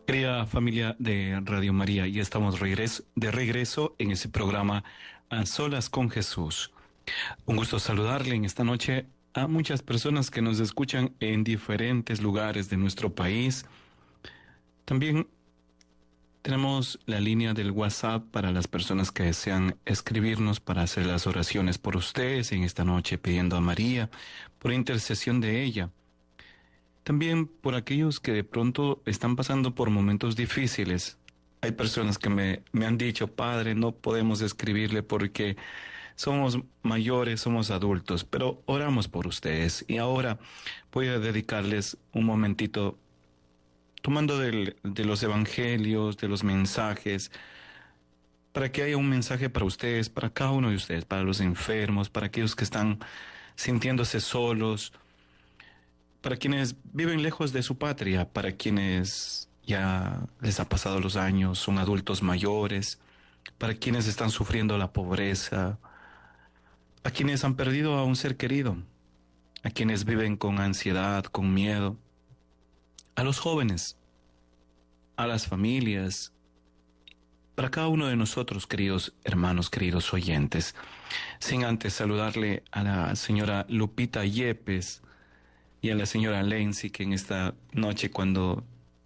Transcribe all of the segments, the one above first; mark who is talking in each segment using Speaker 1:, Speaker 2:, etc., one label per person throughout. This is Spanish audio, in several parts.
Speaker 1: Querida familia de Radio María, ya estamos de regreso en ese programa A Solas con Jesús. Un gusto saludarle en esta noche a muchas personas que nos escuchan en diferentes lugares de nuestro país. También tenemos la línea del WhatsApp para las personas que desean escribirnos para hacer las oraciones por ustedes en esta noche, pidiendo a María por intercesión de ella. También por aquellos que de pronto están pasando por momentos difíciles. Hay personas que me han dicho, Padre, no podemos escribirle porque somos mayores, somos adultos, pero oramos por ustedes. Y ahora voy a dedicarles un momentito tomando de los evangelios, de los mensajes, para que haya un mensaje para ustedes, para cada uno de ustedes, para los enfermos, para aquellos que están sintiéndose solos, para quienes viven lejos de su patria, para quienes ya les ha pasado los años, son adultos mayores, para quienes están sufriendo la pobreza, a quienes han perdido a un ser querido, a quienes viven con ansiedad, con miedo, a los jóvenes, a las familias, para cada uno de nosotros, queridos hermanos, queridos oyentes. Sin antes saludarle a la señora Lupita Yepes y a la señora Lenzi, que en esta noche cuando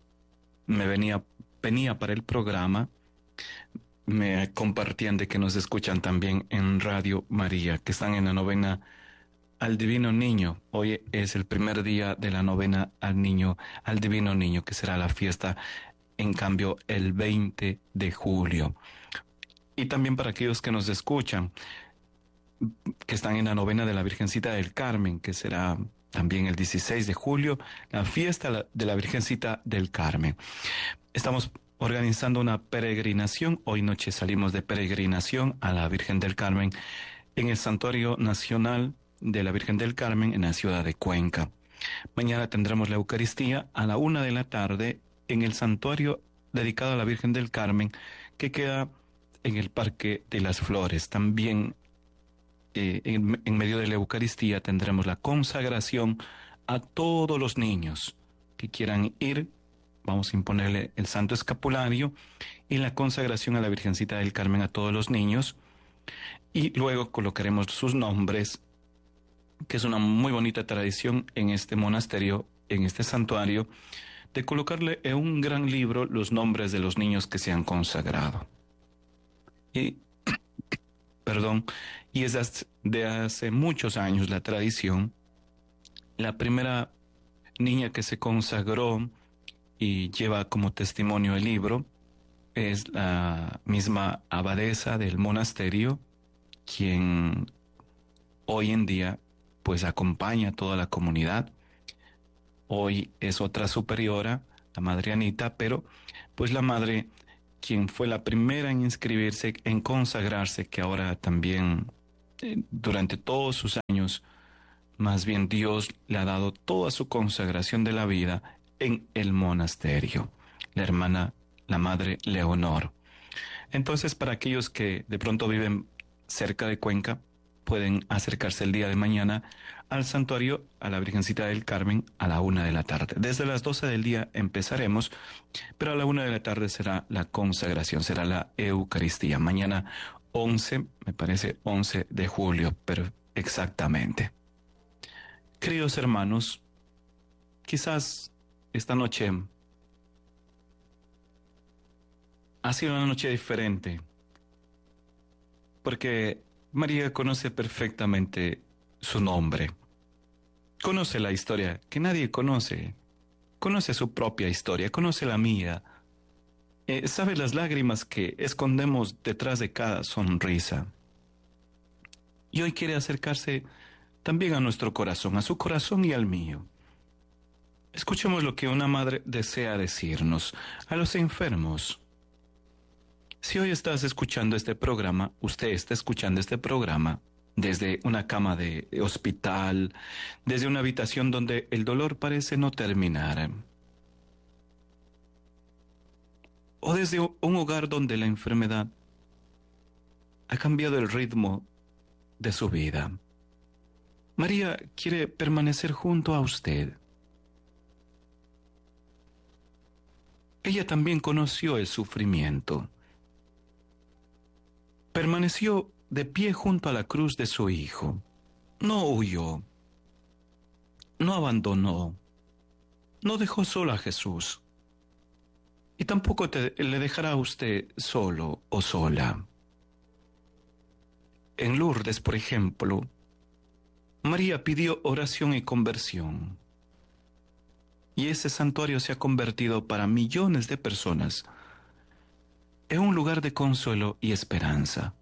Speaker 1: venía para el programa, me compartían de que nos escuchan también en Radio María, que están en la novena al Divino Niño. Hoy es el primer día de la novena al Divino Niño, que será la fiesta, en cambio, el 20 de julio. Y también para aquellos que nos escuchan, que están en la novena de la Virgencita del Carmen, que será también el 16 de julio, la fiesta de la Virgencita del Carmen. Estamos organizando una peregrinación. Hoy noche salimos de peregrinación a la Virgen del Carmen en el Santuario Nacional de la Virgen del Carmen en la ciudad de Cuenca. Mañana tendremos la Eucaristía a la 1 de la tarde en el santuario dedicado a la Virgen del Carmen, que queda en el Parque de las Flores. También en medio de la Eucaristía tendremos la consagración a todos los niños que quieran ir. Vamos a imponerle el Santo Escapulario y la consagración a la Virgencita del Carmen a todos los niños. Y luego colocaremos sus nombres, que es una muy bonita tradición en este monasterio, en este santuario, de colocarle en un gran libro los nombres de los niños que se han consagrado. Y, perdón, y es de hace muchos años la tradición. La primera niña que se consagró y lleva como testimonio el libro es la misma abadesa del monasterio, quien hoy en día pues acompaña a toda la comunidad. Hoy es otra superiora, la madre Anita, pero pues la madre, quien fue la primera en inscribirse, en consagrarse, que ahora también durante todos sus años, más bien Dios le ha dado toda su consagración de la vida en el monasterio, la madre Leonor. Entonces, para aquellos que de pronto viven cerca de Cuenca, pueden acercarse el día de mañana al santuario, a la Virgencita del Carmen, a la 1 de la tarde. Desde las 12 del día empezaremos, pero a la 1 de la tarde será la consagración, será la Eucaristía. Mañana 11, me parece 11 de julio, pero exactamente. Queridos hermanos, quizás esta noche ha sido una noche diferente, porque María conoce perfectamente su nombre, conoce la historia que nadie conoce, conoce su propia historia, conoce la mía, sabe las lágrimas que escondemos detrás de cada sonrisa. Y hoy quiere acercarse también a nuestro corazón, a su corazón y al mío. Escuchemos lo que una madre desea decirnos a los enfermos. Si hoy estás escuchando este programa, usted está escuchando este programa desde una cama de hospital, desde una habitación donde el dolor parece no terminar, o desde un hogar donde la enfermedad ha cambiado el ritmo de su vida. María quiere permanecer junto a usted. ella también conoció el sufrimiento. Permaneció de pie junto a la cruz de su Hijo. No huyó, no abandonó, no dejó solo a Jesús. Y tampoco le dejará a usted solo o sola. En Lourdes, por ejemplo, María pidió oración y conversión. Y ese santuario se ha convertido para millones de personas en un lugar de consuelo y esperanza.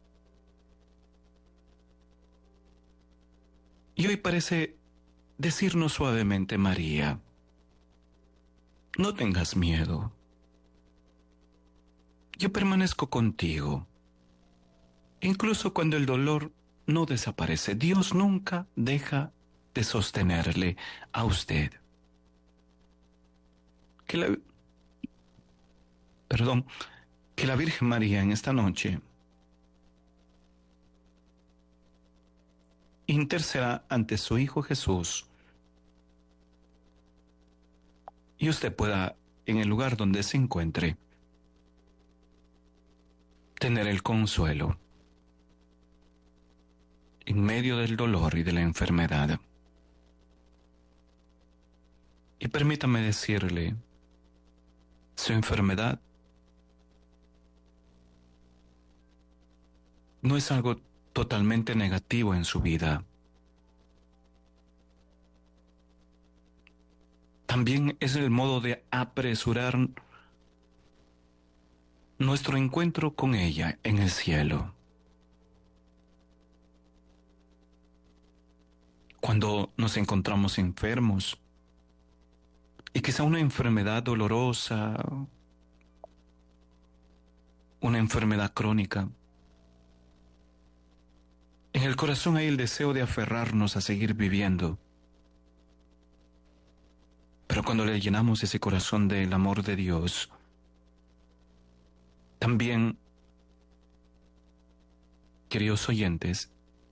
Speaker 1: Y hoy parece decirnos suavemente, María, no tengas miedo. Yo permanezco contigo. Incluso cuando el dolor no desaparece, Dios nunca deja de sostenerle a usted. Que la, perdón, que la Virgen María en esta noche interceda ante su Hijo Jesús y usted pueda, en el lugar donde se encuentre, tener el consuelo en medio del dolor y de la enfermedad. Y permítame decirle, su enfermedad no es algo totalmente negativo en su vida. También es el modo de apresurar nuestro encuentro con ella en el cielo. Cuando nos encontramos enfermos, y quizá una enfermedad dolorosa, una enfermedad crónica, en el corazón hay el deseo de aferrarnos a seguir viviendo. Pero cuando le llenamos ese corazón del amor de Dios, también, queridos oyentes,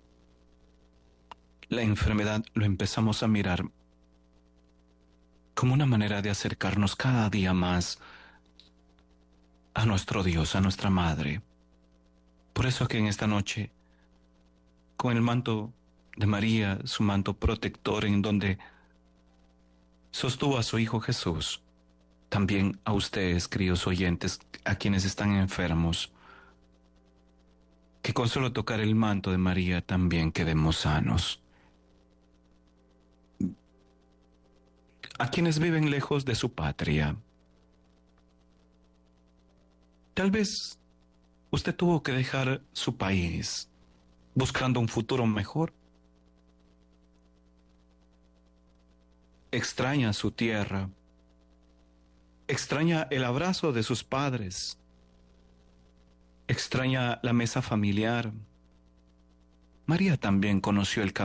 Speaker 1: la enfermedad lo empezamos a mirar como una manera de acercarnos cada día más a nuestro Dios, a nuestra Madre. Por eso que en esta noche, con el manto de María, su manto protector en donde sostuvo a su Hijo Jesús, también a ustedes, queridos oyentes, a quienes están enfermos, que con solo tocar el manto de María también quedemos sanos. A quienes viven lejos de su patria. Tal vez usted tuvo que dejar su país buscando un futuro mejor. Extraña su tierra. Extraña el abrazo de sus padres. Extraña la mesa familiar. María también conoció el camino